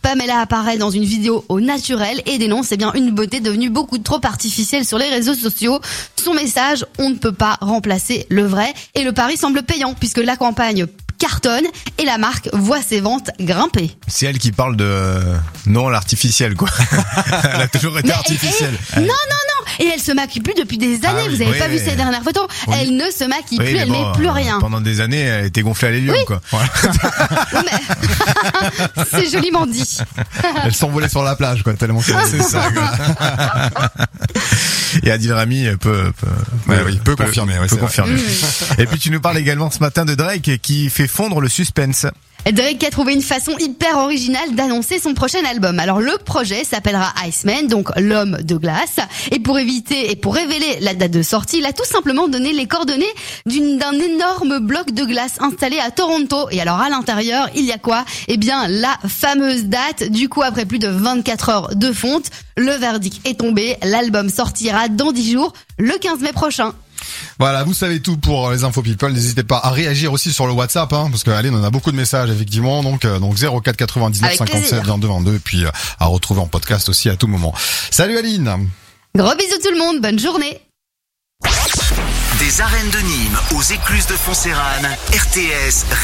Pamela apparaît dans une vidéo au naturel et dénonce une beauté devenue beaucoup trop artificielle sur les réseaux sociaux. Son message, on ne peut pas remplacer le vrai. Et le pari semble payant puisque la campagne cartonne et la marque voit ses ventes grimper. C'est elle qui parle de non l'artificiel quoi. Elle a toujours été artificielle. Non. Et elle se maquille plus depuis des années. Vous avez pas vu ses dernières photos? Elle ne se maquille plus, elle met plus rien. Pendant des années, elle était gonflée à l'hélium quoi. Voilà. Mais c'est joliment dit. Elle s'envolait sur la plage quoi, tellement que c'est ça quoi. Et Adil Rami peut confirmer. Et puis tu nous parles également ce matin de Drake qui fait fondre le suspense. Drake a trouvé une façon hyper originale d'annoncer son prochain album. Alors le projet s'appellera Iceman, donc l'homme de glace. Et pour révéler la date de sortie, il a tout simplement donné les coordonnées d'un énorme bloc de glace installé à Toronto. Et alors à l'intérieur, il y a quoi? La fameuse date. Du coup, après plus de 24 heures de fonte, le verdict est tombé. L'album sortira dans 10 jours, le 15 mai prochain. Voilà, vous savez tout pour les infos people. N'hésitez pas à réagir aussi sur le WhatsApp, parce que Aline, on a beaucoup de messages effectivement. Donc 04 99 57 22 22 et puis à retrouver en podcast aussi à tout moment. Salut Aline. Gros bisous tout le monde, bonne journée. Des arènes de Nîmes aux écluses de Foncérane, RTS